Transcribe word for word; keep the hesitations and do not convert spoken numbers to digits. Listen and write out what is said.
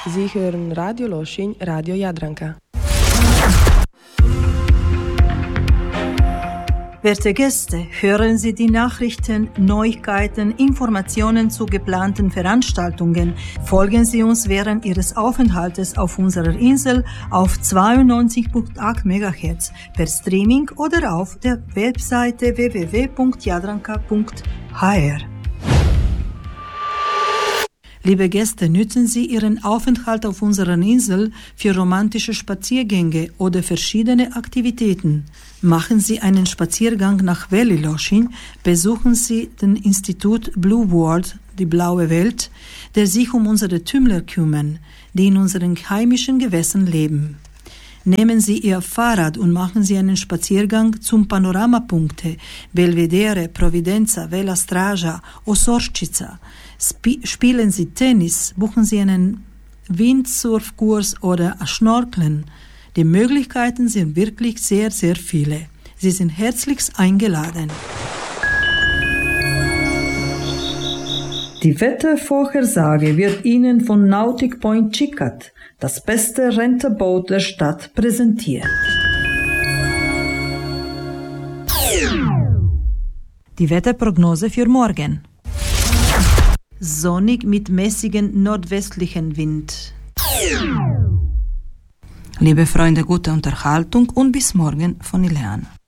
Sie hören Radio Loschin, Radio Jadranka. Werte Gäste, hören Sie die Nachrichten, Neuigkeiten, Informationen zu geplanten Veranstaltungen. Folgen Sie uns während Ihres Aufenthaltes auf unserer Insel auf zweiundneunzig Komma acht Megahertz per Streaming oder auf der Webseite w w w punkt jadranka punkt h r. Liebe Gäste, nützen Sie Ihren Aufenthalt auf unserer Insel für romantische Spaziergänge oder verschiedene Aktivitäten. Machen Sie einen Spaziergang nach Veli Lošinj, besuchen Sie den Institut Blue World, die blaue Welt, der sich um unsere Tümmler kümmern, die in unseren heimischen Gewässern leben. Nehmen Sie Ihr Fahrrad und machen Sie einen Spaziergang zum Panoramapunkte Belvedere, Providenza, Vela Straža, Osorčica. Sp- spielen Sie Tennis, buchen Sie einen Windsurfkurs oder Schnorkeln. Die Möglichkeiten sind wirklich sehr, sehr viele. Sie sind herzlichst eingeladen. Die Wettervorhersage wird Ihnen von Nautic Point Čikat, das beste Renterboot der Stadt, präsentiert. Die Wetterprognose für morgen. Sonnig mit mäßigem nordwestlichen Wind. Liebe Freunde, gute Unterhaltung und bis morgen von Ileana.